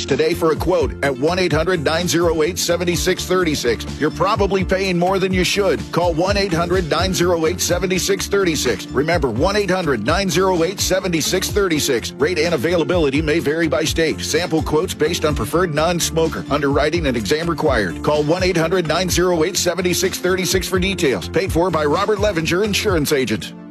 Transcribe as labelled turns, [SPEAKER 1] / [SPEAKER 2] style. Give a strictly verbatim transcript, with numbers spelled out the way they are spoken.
[SPEAKER 1] Insurance today for a quote at one eight hundred nine oh eight seven six three six. You're probably paying more than you should. Call one eight hundred nine oh eight seven six three six. Remember, one eight hundred nine oh eight seven six three six. Rate and availability may vary by state. Sample quotes based on preferred non-smoker. Underwriting and exam required. Call one eight hundred nine oh eight seven six three six for details. Paid for by Robert Levinger, Insurance Agent.